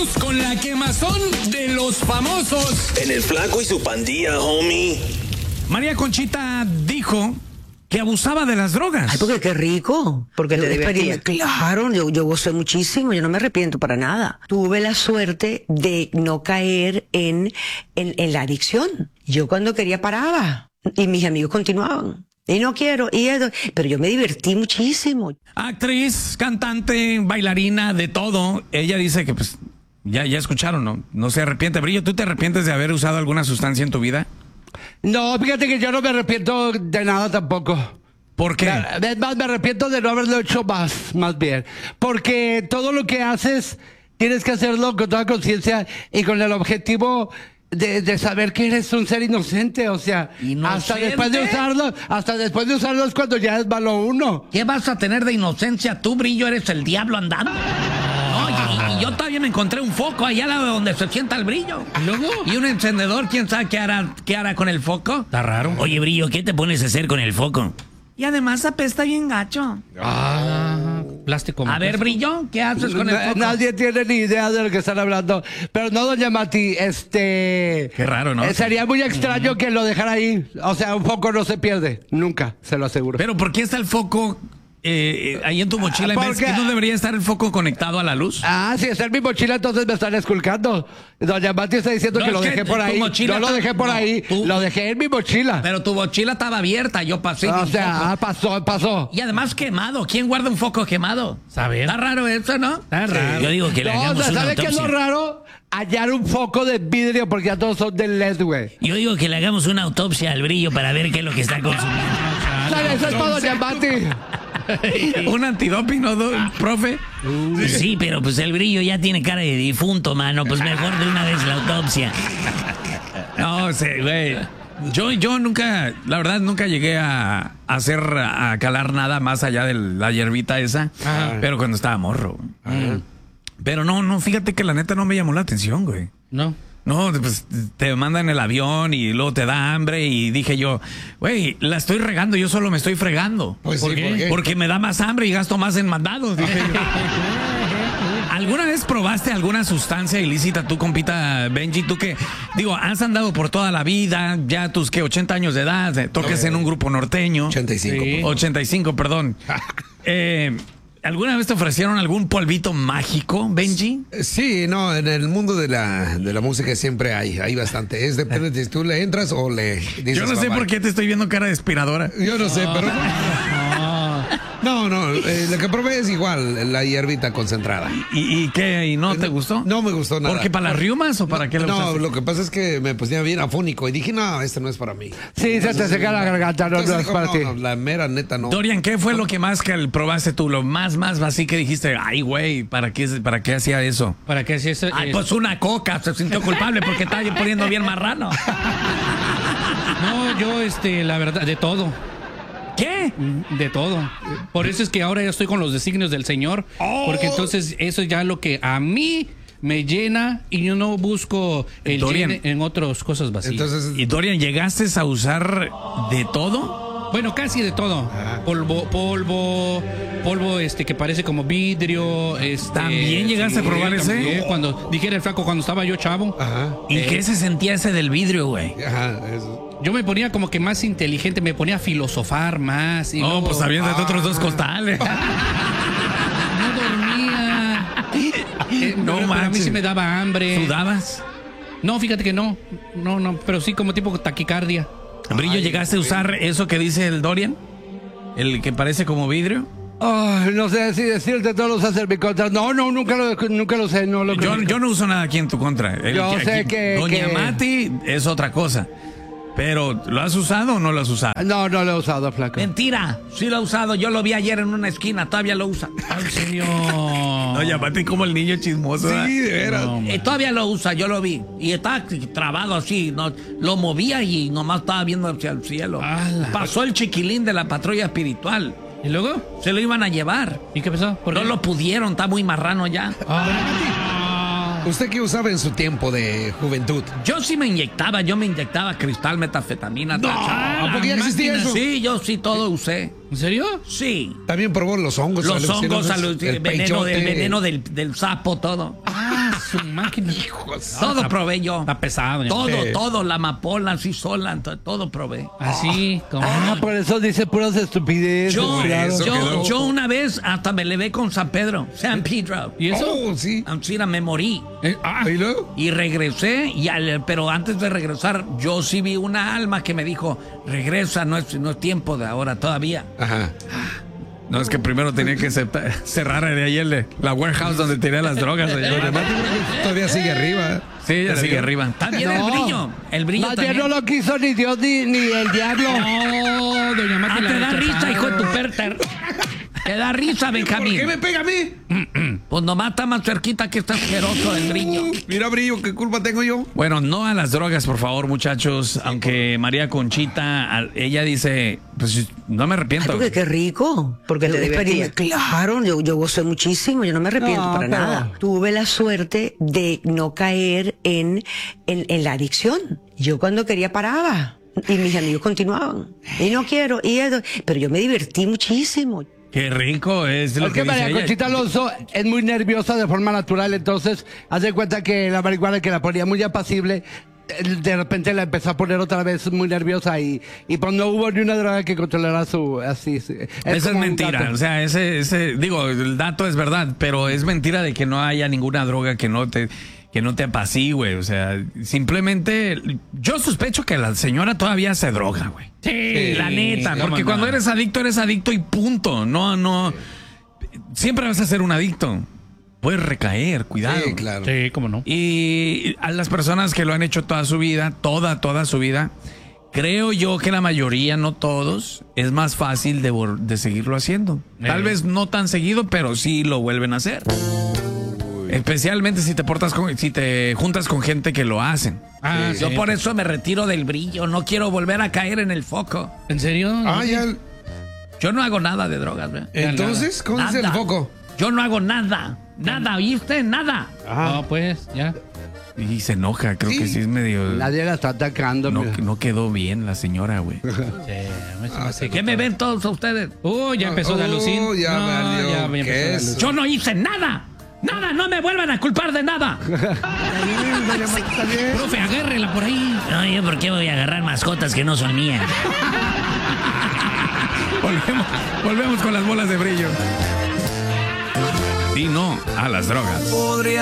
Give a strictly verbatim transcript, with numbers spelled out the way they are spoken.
con la quemazón de los famosos. En el Flaco y su pandilla, homie. María Conchita dijo que abusaba de las drogas. Ay, porque qué rico. Porque Te te divertía. Claro, yo, yo gocé muchísimo, yo no me arrepiento para nada. Tuve la suerte de no caer en, en, en la adicción. Yo cuando quería paraba y mis amigos continuaban. Y no quiero, y eso, pero yo me divertí muchísimo. Actriz, cantante, bailarina, de todo. Ella dice que pues ya, ya escucharon, ¿no? No se arrepiente. Brillo, ¿tú te arrepientes de haber usado alguna sustancia en tu vida? No, fíjate que yo no me arrepiento de nada tampoco. ¿Por qué? Es más, me arrepiento de no haberlo hecho más, más bien. Porque todo lo que haces, tienes que hacerlo con toda conciencia y con el objetivo de, de saber que eres un ser inocente. O sea, ¿Inocente? hasta después de usarlo, hasta después de usarlo es cuando ya es malo uno. ¿Qué vas a tener de inocencia? Tú, Brillo, eres el diablo andando. No, y, y yo todavía me encontré un foco allá al lado de donde se sienta el Brillo. ¿Luego? Y un encendedor, ¿quién sabe qué hará, qué hará con el foco? Está raro. Oye, Brillo, ¿qué te pones a hacer con el foco? Y además apesta bien gacho. Ah, plástico. A ver, Brillo, ¿qué haces con el Na- foco? Nadie tiene ni idea de lo que están hablando. Pero no, doña Mati, este... Qué raro, ¿no? eh, sería muy extraño que lo dejara ahí. O sea, un foco no se pierde. Nunca, se lo aseguro. Pero ¿por qué está el foco eh, eh, ahí en tu mochila? ¿En ¿Por vez qué? que no debería estar el foco conectado a la luz? Ah, si está en mi mochila, entonces me están esculcando. Doña Mati está diciendo No, que es lo que dejé por tu ahí. mochila No lo está- dejé por no, ahí. tú- Lo dejé en mi mochila. Pero tu mochila estaba abierta, yo pasé. O un sea, foco. ah, pasó, pasó. Y además quemado. ¿Quién guarda un foco quemado? ¿Sabes? Está raro eso, ¿no? Está raro. Yo digo que le No, o hagamos sea, una ¿sabe qué es lo autopsia. raro? Hallar un foco de vidrio porque ya todos son de L E D, güey. Yo digo que le hagamos una autopsia al Brillo para ver qué es lo que está consumiendo. Dale, eso es para Doña Mati. ¿Un antidoping, no, do- profe? Sí, pero pues el Brillo ya tiene cara de difunto, mano. Pues mejor de una vez la autopsia. No, sí, güey. Yo, yo nunca, la verdad, nunca llegué a, a hacer, a calar nada más allá de la hierbita esa. Pero cuando estaba morro. güey. Pero no, no, fíjate que la neta no me llamó la atención, güey. No. No, pues te mandan el avión y luego te da hambre y dije yo, güey, la estoy regando, yo solo me estoy fregando. Pues sí, ¿por qué? Porque me da más hambre y gasto más en mandados, dije yo. ¿Alguna vez probaste alguna sustancia ilícita tú, compita Benji? Tú que, digo, has andado por toda la vida, ya tus, ¿qué? ochenta años de edad, eh, toques en un grupo norteño. ochenta y cinco. Sí. ochenta y cinco, perdón. Eh, ¿Alguna vez te ofrecieron algún polvito mágico, Benji? Sí, no, en el mundo de la, de la música siempre hay, hay bastante. Es depende de si tú le entras o le dices. Yo no sé bye, bye. por qué te estoy viendo cara de aspiradora. Yo no sé, pero. No, no, eh, lo que probé es igual, la hierbita concentrada. ¿Y, y qué? ¿Y no te gustó? No me gustó nada. ¿Por qué? ¿Para las riumas o para qué lo No, usaste? lo que pasa es que me ponía bien afónico y dije, no, este no es para mí. Sí, se te seca la garganta, no, Entonces no es dijo, para no, ti. no, la mera neta no. Dorian, ¿qué fue lo que más que probaste tú? Lo más, más así que dijiste, ay, güey, ¿para qué, ¿para qué hacía eso? ¿Para qué hacía eso? Ay, Eh, pues una coca. Se sintió culpable porque estaba poniendo bien marrano. No, yo, este, la verdad, de todo. ¿Qué? De todo. Por eso es que ahora yo estoy con los designios del Señor. Porque entonces eso es ya lo que a mí me llena y yo no busco el Dorian. llene en otras cosas vacías. Entonces, ¿Y Dorian, llegaste a usar de todo? Bueno, casi de todo. Polvo, polvo, polvo este que parece como vidrio. Este, ¿También llegaste a probar ese? también, Cuando dijera el flaco, cuando estaba yo chavo. ajá, ¿Y qué se sentía ese del vidrio, güey? ajá, eso. Yo me ponía como que más inteligente, me ponía a filosofar más. Y No, luego pues aviéntate otros dos costales. no dormía. Eh, No pero- pero a mí manches. sí me daba hambre. ¿Sudabas? No, fíjate que no. No, no, pero sí como tipo taquicardia. Brillo, ¿llegaste a usar eso que dice el Dorian? ¿El que parece como vidrio? Ay, no sé si decirte todos los hacer mi contra. No, no, nunca lo, nunca lo sé. No lo Yo, creo. yo no uso nada aquí en tu contra. El Yo que- sé aquí- que- Doña que- Mati es otra cosa. Pero, ¿lo has usado o no lo has usado? No, no lo he usado, flaco. Mentira. Sí lo ha usado. Yo lo vi ayer en una esquina. Todavía lo usa. En serio. Doña Mati como el niño chismoso. ¿verdad? Sí, de veras. No, Eh, todavía lo usa. Yo lo vi. Y está trabado así. No, lo movía y nomás estaba viendo hacia el cielo. Ala. Pasó el chiquilín de la patrulla espiritual. ¿Y luego? Se lo iban a llevar. ¿Y qué pasó? ¿Por No qué? lo pudieron. Está muy marrano ya. Ah. ¿Usted qué usaba en su tiempo de juventud? Yo sí me inyectaba. Yo me inyectaba cristal, metafetamina. No, ¿a poco ya existía eso? Sí, yo sí todo usé. ¿En serio? Sí. También probó los hongos. Los hongos, alucinógenos, alu- el, veneno, peichote. del, veneno del, del sapo, todo. Ah, su máquina. Todo Está- probé yo. Está pesado. ya. Todo, Sí. todo, la amapola, así sola, to- todo probé. Así, como. Ah, por eso dice puras estupideces. Yo, claro. eso yo, quedó. yo una vez hasta me levé con San Pedro, San Pedro. ¿Y eso? Oh, sí. Ancira, me morí. Eh, ah, ¿Y luego? Y regresé, y al- pero antes de regresar, yo sí vi una alma que me dijo, regresa, no es, no es tiempo de ahora todavía. Ajá. No, es que primero tenía que cepta- cerrar de ahí el, la warehouse donde tenía las drogas. Pero allá. además, yo creo que todavía sigue arriba. Sí, ya sigue arriba. También el No. brillo, el brillo Más bien también. no lo quiso ni Dios ni, ni el diablo. no, doña Mati Ah, la te da rechazaron. risa, hijo de tu perter. Te da risa, ¿Por qué Benjamín. me pega a mí? Pues nomás está más cerquita que este asqueroso del brillo. Mira, Brillo, ¿qué culpa tengo yo? Bueno, no a las drogas, por favor, muchachos. Aunque María Conchita, al- ella dice, pues no me Ay, arrepiento. porque qué rico. Porque te divertías. Claro, yo, yo gocé muchísimo, yo no me arrepiento No, para pero- nada. Tuve la suerte de no caer en, en, en la adicción. Yo cuando quería paraba. Y mis amigos continuaban. Y no quiero, y eso. Pero yo me divertí muchísimo. Qué rico es lo Es que, que dice María ella. Conchita Alonso es muy nerviosa de forma natural, entonces haz de cuenta que la marihuana que la ponía muy apacible, eh, de repente la empezó a poner otra vez muy nerviosa y, y pues no hubo ni una droga que controlara su así. sí. Es Eso es como un mentira, gato. o sea, ese, ese, digo, el dato es verdad, pero es mentira de que no haya ninguna droga que no te, que no te apacigüe, o sea, simplemente, yo sospecho que la señora todavía se droga, güey. Sí, La neta, cómo porque no. cuando eres adicto, eres adicto y punto, no, no, siempre vas a ser un adicto, puedes recaer, cuidado. Sí, claro. Sí, cómo no. Y a las personas que lo han hecho toda su vida, toda, toda su vida, creo yo que la mayoría, no todos, es más fácil de, vol- de seguirlo haciendo. Tal Eh. vez no tan seguido, pero sí lo vuelven a hacer. Especialmente si te portas con, si te juntas con gente que lo hacen. Ah, sí. Yo por eso me retiro del brillo, no quiero volver a caer en el foco. ¿En serio? Ah, ya. Yo no hago nada de drogas, ¿ve? Entonces, ¿cómo es el Nada. foco? Yo no hago nada, nada, ¿oíste? Nada. No, pues, ya. Y se enoja, creo Sí. que sí es medio... Nadie la está atacando. No, mira. no quedó bien la señora, güey. Sí, a mí se me hace ¿Qué me ven todos ustedes? Oh, ya empezó de Oh, alucin. ya No, valió. ya empezó ¿Qué de es? alucin. Yo no hice nada. Nada, no me vuelvan a culpar de nada. Profe, agárrela por ahí. No, yo por qué voy a agarrar mascotas que no son mías. Volvemos, volvemos con las bolas de brillo. Y no a las drogas.